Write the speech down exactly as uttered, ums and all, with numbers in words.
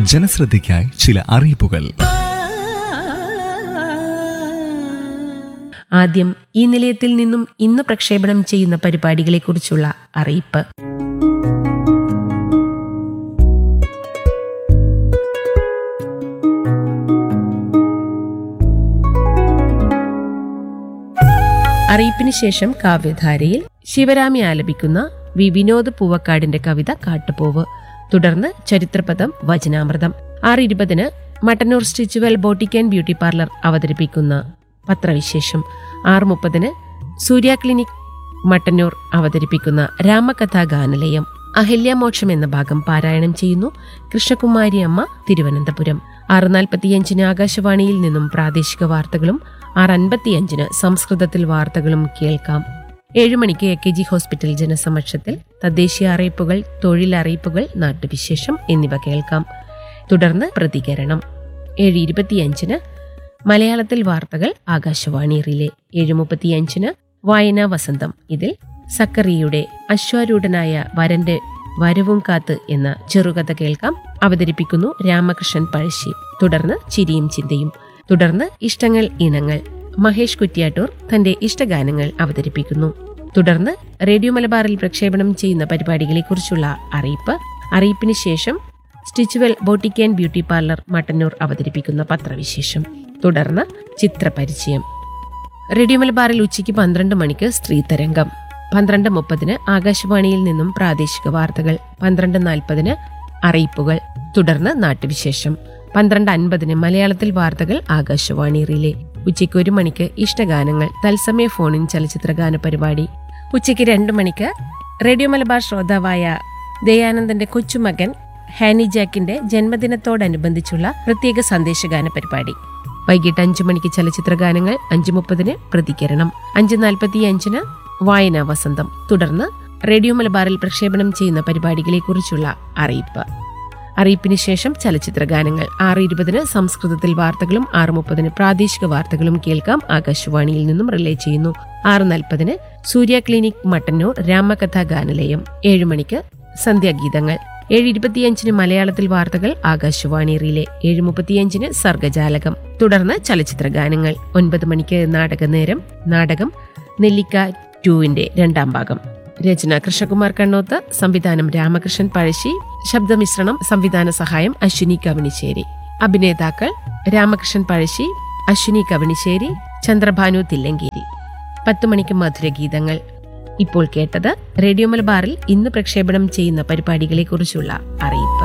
ജനശ്രദ്ധയ്ക്കായി ചില അറിയിപ്പുകൾ. ആദ്യം ഈ നിലയത്തിൽ നിന്നും ഇന്ന് പ്രക്ഷേപണം ചെയ്യുന്ന പരിപാടികളെക്കുറിച്ചുള്ള അറിയിപ്പ്. അറിയിപ്പിന് ശേഷം കാവ്യധാരയിൽ ശിവരാമി ആലപിക്കുന്ന വി വിനോദ് പൂവക്കാടിന്റെ കവിത കാട്ടുപൂവ്. തുടർന്ന് ചരിത്രപദം വചനാമൃതം. ആറ് ഇരുപതിന് Mattannur Stitchwell boutique and beauty parlour അവതരിപ്പിക്കുന്ന പത്രവിശേഷം. ആറ് മുപ്പതിന് സൂര്യ ക്ലിനിക് മട്ടന്നൂർ അവതരിപ്പിക്കുന്ന രാമകഥാ ഗാനലയം. അഹല്യമോക്ഷം എന്ന ഭാഗം പാരായണം ചെയ്യുന്നു കൃഷ്ണകുമാരി അമ്മ, തിരുവനന്തപുരം. ആറ് നാൽപ്പത്തിയഞ്ചിന് ആകാശവാണിയിൽ നിന്നും പ്രാദേശിക വാർത്തകളും ആറ് അൻപത്തിയഞ്ചിന് സംസ്കൃതത്തിൽ വാർത്തകളും കേൾക്കാം. ഏഴുമണിക്ക് എ കെ ജി ഹോസ്പിറ്റൽ ജനസമക്ഷത്തിൽ തദ്ദേശീയ അറിയിപ്പുകൾ, തൊഴിലറിയിപ്പുകൾ, നാട്ടുവിശേഷം എന്നിവ കേൾക്കാം. തുടർന്ന് പ്രതികരണം. ഏഴ് ഇരുപത്തിയഞ്ചിന് മലയാളത്തിൽ വാർത്തകൾ ആകാശവാണി റിലേ. ഏഴ് മുപ്പത്തിയഞ്ചിന് വായനാ വസന്തം. ഇതിൽ സക്കറിയുടെ അശ്വാരൂഢനായ വരന്റെ വരവും കാത്ത് എന്ന ചെറുകഥ കേൾക്കാം. അവതരിപ്പിക്കുന്നു രാമകൃഷ്ണൻ പഴശ്ശി. തുടർന്ന് ചിരിയും ചിന്തയും. തുടർന്ന് ഇഷ്ടങ്ങൾ ഇണങ്ങൾ. മഹേഷ് കുറ്റ്യാട്ടൂർ തന്റെ ഇഷ്ടഗാനങ്ങൾ അവതരിപ്പിക്കുന്നു. തുടർന്ന് റേഡിയോ മലബാറിൽ പ്രക്ഷേപണം ചെയ്യുന്ന പരിപാടികളെക്കുറിച്ചുള്ള അറിയിപ്പ്. അറിയിപ്പിന് ശേഷം Stitchwell boutique and beauty parlour Mattannur അവതരിപ്പിക്കുന്ന പത്രവിശേഷം. തുടർന്ന് ചിത്രപരിചയം. റേഡിയോ മലബാറിൽ ഉച്ചയ്ക്ക് പന്ത്രണ്ട് മണിക്ക് സ്ത്രീ തരംഗം. പന്ത്രണ്ട് മുപ്പതിന് ആകാശവാണിയിൽ നിന്നും പ്രാദേശിക വാർത്തകൾ. പന്ത്രണ്ട് നാൽപ്പതിന് അറിയിപ്പുകൾ. തുടർന്ന് നാട്ടുവിശേഷം. പന്ത്രണ്ട് അൻപതിന് മലയാളത്തിൽ വാർത്തകൾ ആകാശവാണി റിലേ. ഉച്ചയ്ക്ക് ഒരു മണിക്ക് ഇഷ്ടഗാനങ്ങൾ തത്സമയ ഫോണിൻ ചലച്ചിത്രഗാന പരിപാടി. ഉച്ചയ്ക്ക് രണ്ട് മണിക്ക് റേഡിയോ മലബാർ ശ്രോതാവായ ദയാനന്ദന്റെ കൊച്ചുമകൻ ഹാനി ജാക്കിന്റെ ജന്മദിനത്തോടനുബന്ധിച്ചുള്ള പ്രത്യേക സന്ദേശഗാന പരിപാടി. വൈകിട്ട് അഞ്ചു മണിക്ക് ചലച്ചിത്രഗാനങ്ങൾ. അഞ്ചു മുപ്പതിന് പ്രതികരണം. അഞ്ച് നാൽപ്പത്തി അഞ്ചിന് വായനാ വസന്തം. തുടർന്ന് റേഡിയോ മലബാറിൽ പ്രക്ഷേപണം ചെയ്യുന്ന പരിപാടികളെക്കുറിച്ചുള്ള അറിയിപ്പ്. അറിയിപ്പിന് ശേഷം ചലച്ചിത്രഗാനങ്ങൾ. ആറ് ഇരുപതിന് സംസ്കൃതത്തിൽ വാർത്തകളും ആറ് മുപ്പതിന് പ്രാദേശിക വാർത്തകളും കേൾക്കാം. ആകാശവാണിയിൽ നിന്നും റിലേ ചെയ്യുന്നു. ആറ് നാൽപ്പതിന് സൂര്യ ക്ലിനിക് മട്ടന്നൂർ രാമകഥാ ഗാനലയം. ഏഴ് മണിക്ക് സന്ധ്യാഗീതങ്ങൾ. ഏഴ് ഇരുപത്തിയഞ്ചിന് മലയാളത്തിൽ വാർത്തകൾ ആകാശവാണി റിലേ. ഏഴ് മുപ്പത്തിയഞ്ചിന് സർഗജാലകം. തുടർന്ന് ചലച്ചിത്രഗാനങ്ങൾ. ഒൻപത് മണിക്ക് നാടകനേരം. നാടകം നെല്ലിക്ക ടൂവിന്റെ രണ്ടാം ഭാഗം. രചന കൃഷ്ണകുമാർ കണ്ണോത്ത്. സംവിധാനം രാമകൃഷ്ണൻ പഴശ്ശി. ശബ്ദമിശ്രണം സംവിധാന സഹായം അശ്വിനി കവണിശ്ശേരി. അഭിനേതാക്കൾ രാമകൃഷ്ണൻ പഴശ്ശി, അശ്വിനി കവണിശ്ശേരി, ചന്ദ്രഭാനു തില്ലങ്കേരി. പത്തു മണിക്ക് മധുരഗീതങ്ങൾ. ഇപ്പോൾ കേട്ടത് റേഡിയോ മലബാറിൽ ഇന്ന് പ്രക്ഷേപണം ചെയ്യുന്ന പരിപാടികളെക്കുറിച്ചുള്ള അറിയിപ്പ്.